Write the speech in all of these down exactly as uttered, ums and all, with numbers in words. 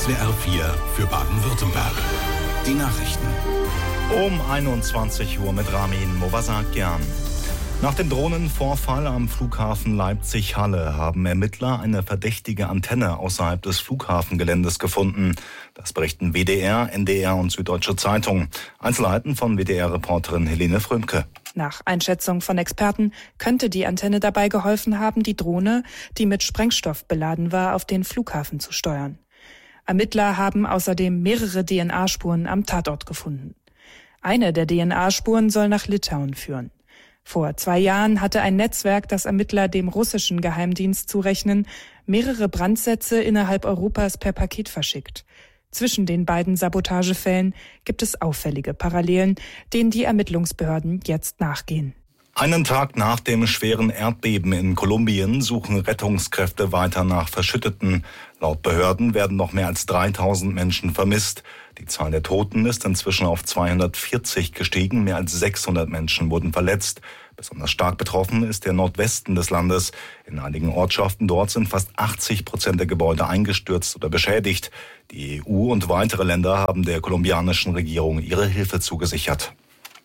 S W R vier für Baden-Württemberg. Die Nachrichten. Um einundzwanzig Uhr mit Ramin Movasakian. Nach dem Drohnenvorfall am Flughafen Leipzig-Halle haben Ermittler eine verdächtige Antenne außerhalb des Flughafengeländes gefunden. Das berichten W D R, N D R und Süddeutsche Zeitung. Einzelheiten von W D R-Reporterin Helene Frömke. Nach Einschätzung von Experten könnte die Antenne dabei geholfen haben, die Drohne, die mit Sprengstoff beladen war, auf den Flughafen zu steuern. Ermittler haben außerdem mehrere D N A-Spuren am Tatort gefunden. Eine der D N A-Spuren soll nach Litauen führen. Vor zwei Jahren hatte ein Netzwerk, das Ermittler dem russischen Geheimdienst zurechnen, mehrere Brandsätze innerhalb Europas per Paket verschickt. Zwischen den beiden Sabotagefällen gibt es auffällige Parallelen, denen die Ermittlungsbehörden jetzt nachgehen. Einen Tag nach dem schweren Erdbeben in Kolumbien suchen Rettungskräfte weiter nach Verschütteten. Laut Behörden werden noch mehr als dreitausend Menschen vermisst. Die Zahl der Toten ist inzwischen auf zweihundertvierzig gestiegen. Mehr als sechshundert Menschen wurden verletzt. Besonders stark betroffen ist der Nordwesten des Landes. In einigen Ortschaften dort sind fast achtzig Prozent der Gebäude eingestürzt oder beschädigt. Die E U und weitere Länder haben der kolumbianischen Regierung ihre Hilfe zugesichert.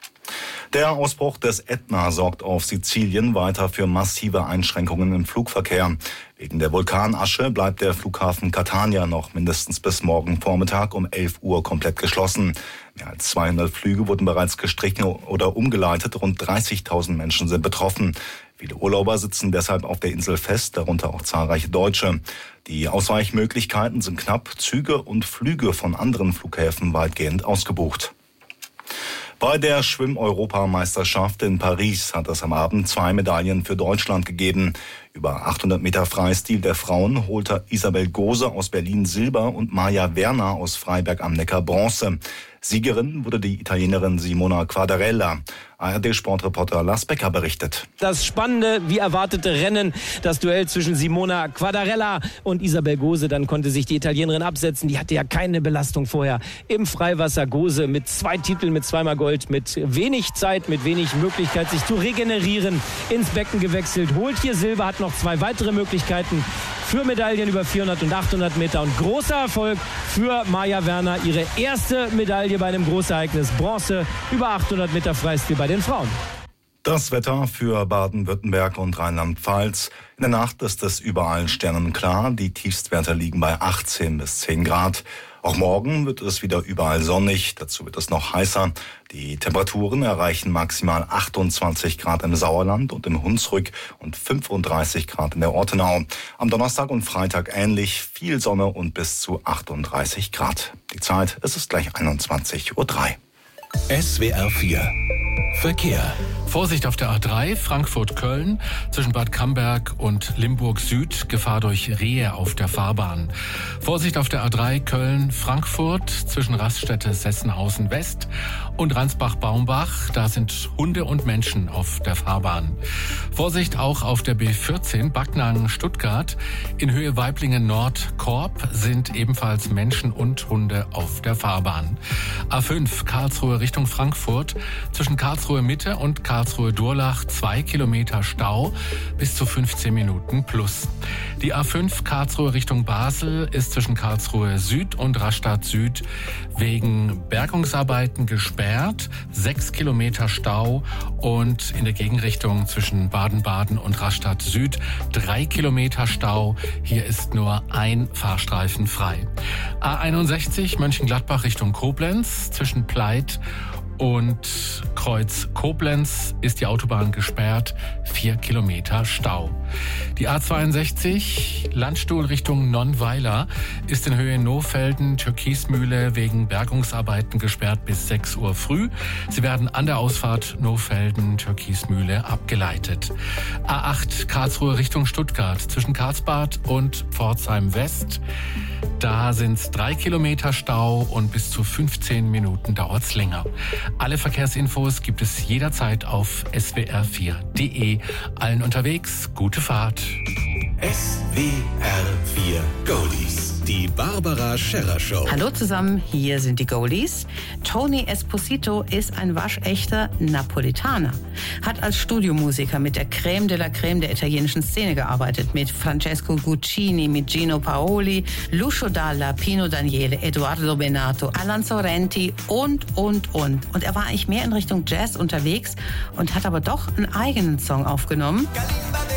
Der Ausbruch des Ätna sorgt auf Sizilien weiter für massive Einschränkungen im Flugverkehr. Wegen der Vulkanasche bleibt der Flughafen Catania noch mindestens bis morgen Vormittag um elf Uhr komplett geschlossen. Mehr als zweihundert Flüge wurden bereits gestrichen oder umgeleitet. Rund dreißigtausend Menschen sind betroffen. Viele Urlauber sitzen deshalb auf der Insel fest, darunter auch zahlreiche Deutsche. Die Ausweichmöglichkeiten sind knapp, Züge und Flüge von anderen Flughäfen weitgehend ausgebucht. Bei der Schwimm-Europameisterschaft in Paris hat es am Abend zwei Medaillen für Deutschland gegeben. Über achthundert Meter Freistil der Frauen holte Isabel Gose aus Berlin Silber und Maja Werner aus Freiberg am Neckar Bronze. Siegerin wurde die Italienerin Simona Quadarella. A R D-Sportreporter Lars Becker berichtet. Das spannende, wie erwartete Rennen, das Duell zwischen Simona Quadarella und Isabel Gose. Dann konnte sich die Italienerin absetzen. Die hatte ja keine Belastung vorher im Freiwasser. Gose mit zwei Titeln, mit zweimal Gold, mit wenig Zeit, mit wenig Möglichkeit, sich zu regenerieren, ins Becken gewechselt. Holt hier Silber, hat noch zwei weitere Möglichkeiten für Medaillen über vierhundert und achthundert Meter. Und großer Erfolg für Maja Werner. Ihre erste Medaille bei einem Großereignis. Bronze über achthundert Meter Freistil bei den Frauen. Das Wetter für Baden-Württemberg und Rheinland-Pfalz. In der Nacht ist es überall sternenklar. Die Tiefstwerte liegen bei achtzehn bis zehn Grad. Auch morgen wird es wieder überall sonnig. Dazu wird es noch heißer. Die Temperaturen erreichen maximal achtundzwanzig Grad im Sauerland und im Hunsrück und fünfunddreißig Grad in der Ortenau. Am Donnerstag und Freitag ähnlich, viel Sonne und bis zu achtunddreißig Grad. Die Zeit, es ist gleich einundzwanzig Uhr drei. S W R vier Verkehr. Vorsicht auf der A drei Frankfurt-Köln zwischen Bad Camberg und Limburg Süd, Gefahr durch Rehe auf der Fahrbahn. Vorsicht auf der A drei Köln-Frankfurt zwischen Raststätte Sessenhausen West und Ransbach-Baumbach, da sind Hunde und Menschen auf der Fahrbahn. Vorsicht auch auf der B vierzehn Backnang-Stuttgart in Höhe Weiblingen-Nord-Korb sind ebenfalls Menschen und Hunde auf der Fahrbahn. A fünf Karlsruhe Richtung Frankfurt zwischen Karlsruhe Mitte und Karlsruhe Durlach zwei Kilometer Stau bis zu fünfzehn Minuten plus. Die A fünf Karlsruhe Richtung Basel ist zwischen Karlsruhe Süd und Rastatt Süd wegen Bergungsarbeiten gesperrt, sechs Kilometer Stau und in der Gegenrichtung zwischen Baden-Baden und Rastatt Süd drei Kilometer Stau. Hier ist nur ein Fahrstreifen frei. A einundsechzig Mönchengladbach Richtung Koblenz zwischen Pleit und Kreuz Koblenz ist die Autobahn gesperrt, vier Kilometer Stau. Die A zweiundsechzig Landstuhl Richtung Nonnweiler ist in Höhe Nohfelden, Türkismühle wegen Bergungsarbeiten gesperrt bis sechs Uhr früh. Sie werden an der Ausfahrt Nohfelden, Türkismühle abgeleitet. A acht Karlsruhe Richtung Stuttgart zwischen Karlsbad und Pforzheim West. Da sind es drei Kilometer Stau und bis zu fünfzehn Minuten dauert es länger. Alle Verkehrsinfos gibt es jederzeit auf S W R vier punkt de. Allen unterwegs, gute Fahrt. S W R vier Goldies. Die Barbara Scherrer Show. Hallo zusammen, hier sind die Goldies. Tony Esposito ist ein waschechter Napolitaner. Hat als Studiomusiker mit der Crème de la Crème der italienischen Szene gearbeitet. Mit Francesco Guccini, mit Gino Paoli, Lucio Dalla, Pino Daniele, Edoardo Bennato, Alan Sorrenti und, und, und. Und er war eigentlich mehr in Richtung Jazz unterwegs und hat aber doch einen eigenen Song aufgenommen.